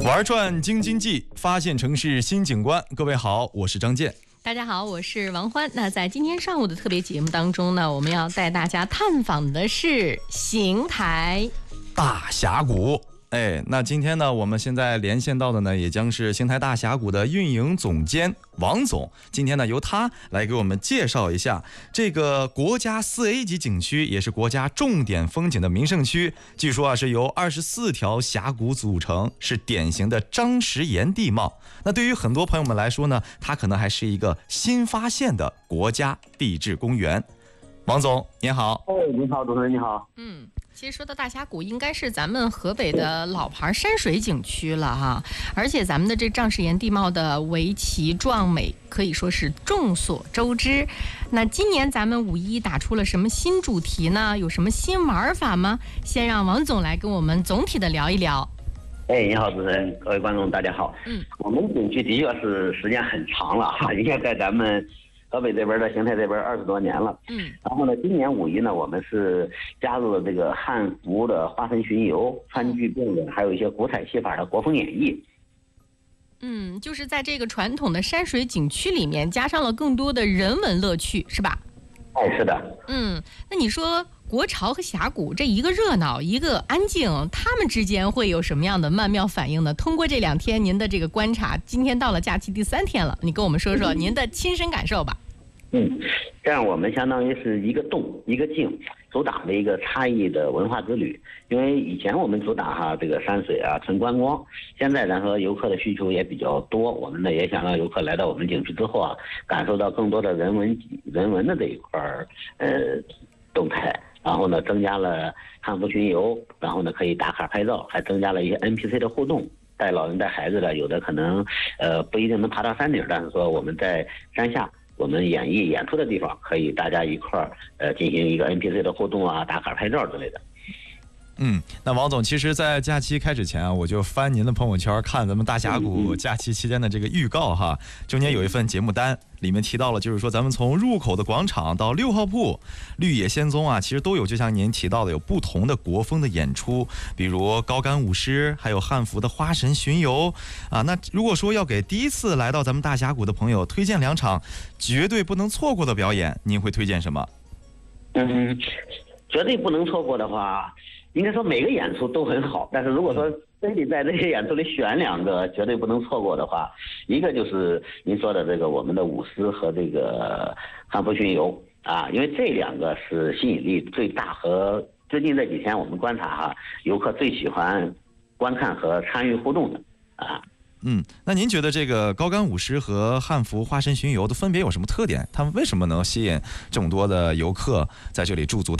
玩转京津冀，发现城市新景观。各位好，我是张健。 大家好，我是王欢。那在今天上午的特别节目当中呢，我们要带大家探访的是邢台大峡谷。那今天呢，我们现在连线到的呢，也将是邢台大峡谷的运营总监王总。今天呢，由他来给我们介绍一下这个国家4A 级景区，也是国家重点风景的名胜区。据说是由24条峡谷组成，是典型的张石岩地貌。那对于很多朋友们来说呢，它可能还是一个新发现的国家地质公园。王总您好。 你好，主持人你好。 其实说到大峡谷，应该是咱们河北的老牌山水景区了哈，而且咱们的这张石岩地貌的围棋壮美，可以说是众所周知。那今年咱们5·1打出了什么新主题呢？有什么新玩法吗？先让王总来跟我们总体的聊一聊。 你好，主持人，各位观众大家好。我们景区的确是时间很长了哈，应该在咱们河北这边的邢台这边20多年了。然后呢，今年5·1呢，我们是加入了这个汉服的花神巡游、川剧表演，还有一些古彩戏法的国风演绎。 就是在这个传统的山水景区里面，加上了更多的人文乐趣，是吧？ 是的。 那你说国潮和峡谷这一个热闹，一个安静，他们之间会有什么样的曼妙反应呢？通过这2天您的这个观察，今天到了假期第3天了，你跟我们说说您的亲身感受吧。 这样我们相当于是一个动一个静，主打的一个差异的文化之旅。因为以前我们主打这个山水啊，纯观光，现在咱说游客的需求也比较多，我们呢也想让游客来到我们景区之后啊，感受到更多的人文的这一块动态。然后呢，增加了汉服巡游，然后呢可以打卡拍照，还增加了一些 NPC 的互动。带老人带孩子的，有的可能不一定能爬到山顶，但是说我们在山下，我们演出的地方，可以大家一块进行一个 NPC 的互动啊，打卡拍照之类的。 那王总，其实在假期开始前啊，我就翻您的朋友圈看咱们大峡谷假期期间的这个预告哈，中间有一份节目单，里面提到了就是说咱们从入口的广场到6号铺、绿野仙踪啊，其实都有就像您提到的有不同的国风的演出，比如高杆舞狮，还有汉服的花神巡游啊。那如果说要给第一次来到咱们大峡谷的朋友推荐2场绝对不能错过的表演，您会推荐什么？ 绝对不能错过的话，应该说每个演出都很好，但是如果说非得在这些演出里选2个绝对不能错过的话，一个就是您说的这个我们的舞狮和这个汉服巡游啊，因为这2个是吸引力最大和最近这几天我们观察游客最喜欢观看和参与互动的啊。 那您觉得这个高杆舞狮和汉服花神巡游的分别有什么特点？他们为什么能吸引这么多的游客在这里驻足